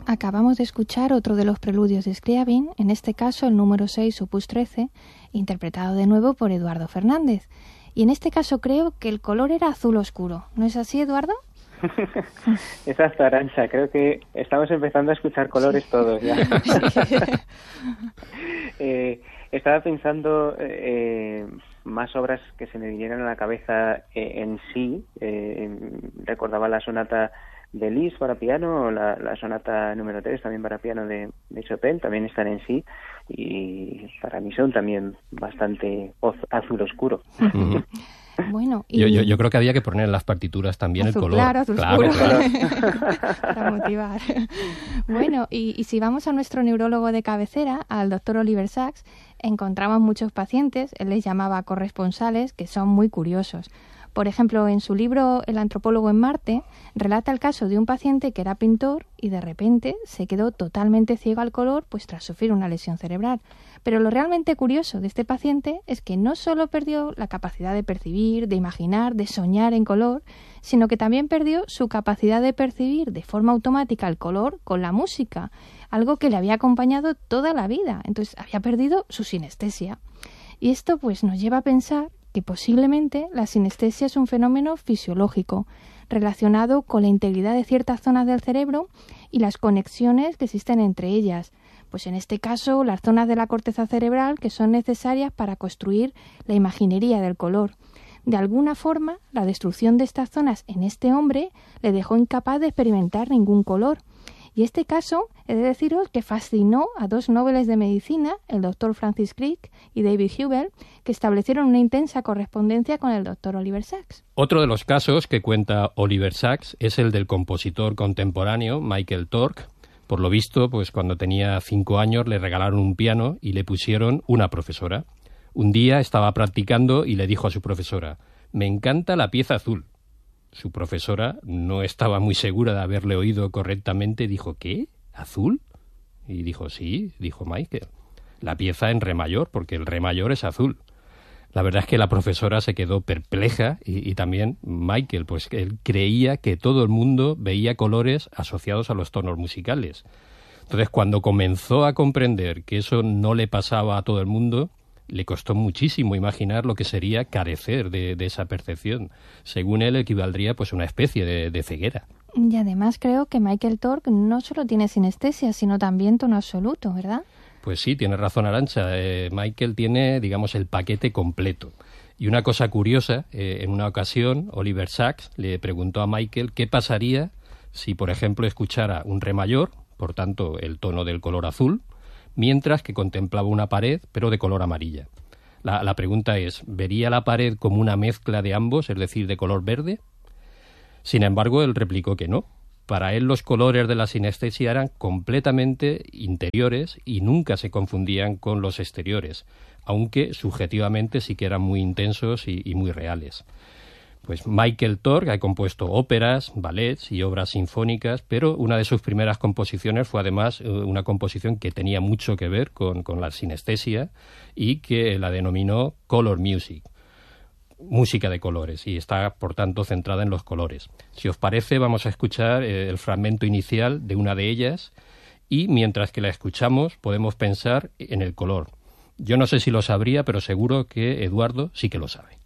Acabamos de escuchar otro de los preludios de Scriabin, en este caso el número 6, opus 13, interpretado de nuevo por Eduardo Fernández. Y en este caso creo que el color era azul oscuro. ¿No es así, Eduardo? Exacto, Arantxa. Creo que estamos empezando a escuchar colores todos ya. Estaba pensando más obras que se me vinieran a la cabeza en sí. Recordaba la sonata de Liszt para piano, o la sonata número 3 también para piano de Chopin, también están en sí, y para mí son también bastante azul oscuro. Uh-huh. Bueno, y yo creo que había que poner en las partituras también azul el color. Claro, azul oscuro. Claro. Para motivar. Bueno, y si vamos a nuestro neurólogo de cabecera, al doctor Oliver Sacks, encontramos muchos pacientes, él les llamaba corresponsales, que son muy curiosos. Por ejemplo, en su libro El antropólogo en Marte, relata el caso de un paciente que era pintor y de repente se quedó totalmente ciego al color, pues tras sufrir una lesión cerebral. Pero lo realmente curioso de este paciente es que no solo perdió la capacidad de percibir, de imaginar, de soñar en color, sino que también perdió su capacidad de percibir de forma automática el color con la música, algo que le había acompañado toda la vida. Entonces había perdido su sinestesia. Y esto pues nos lleva a pensar que posiblemente la sinestesia es un fenómeno fisiológico relacionado con la integridad de ciertas zonas del cerebro y las conexiones que existen entre ellas. Pues en este caso, las zonas de la corteza cerebral que son necesarias para construir la imaginería del color. De alguna forma, la destrucción de estas zonas en este hombre le dejó incapaz de experimentar ningún color. Y este caso, he de deciros que fascinó a dos nobles de medicina, el doctor Francis Crick y David Hubel, que establecieron una intensa correspondencia con el doctor Oliver Sacks. Otro de los casos que cuenta Oliver Sacks es el del compositor contemporáneo Michael Tork. Por lo visto, pues cuando tenía 5 años le regalaron un piano y le pusieron una profesora. Un día estaba practicando y le dijo a su profesora: «Me encanta la pieza azul». Su profesora no estaba muy segura de haberle oído correctamente. Dijo: «¿Qué? ¿Azul?». Y dijo: «Sí», dijo Michael, «la pieza en re mayor, porque el re mayor es azul». La verdad es que la profesora se quedó perpleja y también Michael, pues él creía que todo el mundo veía colores asociados a los tonos musicales. Entonces, cuando comenzó a comprender que eso no le pasaba a todo el mundo, le costó muchísimo imaginar lo que sería carecer de esa percepción. Según él, equivaldría pues a una especie de ceguera. Y además creo que Michael Tork no solo tiene sinestesia, sino también tono absoluto, ¿verdad? Pues sí, tiene razón, Arantxa. Michael tiene, digamos, el paquete completo. Y una cosa curiosa, en una ocasión, Oliver Sacks le preguntó a Michael qué pasaría si, por ejemplo, escuchara un re mayor, por tanto, el tono del color azul, mientras que contemplaba una pared, pero de color amarilla. La pregunta es, ¿vería la pared como una mezcla de ambos, es decir, de color verde? Sin embargo, él replicó que no. Para él los colores de la sinestesia eran completamente interiores y nunca se confundían con los exteriores, aunque subjetivamente sí que eran muy intensos y muy reales. Pues Michael Tork ha compuesto óperas, ballets y obras sinfónicas, pero una de sus primeras composiciones fue además una composición que tenía mucho que ver con la sinestesia y que la denominó color music, música de colores, y está por tanto centrada en los colores. Si os parece, vamos a escuchar el fragmento inicial de una de ellas y mientras que la escuchamos podemos pensar en el color. Yo no sé si lo sabría, pero seguro que Eduardo sí que lo sabe.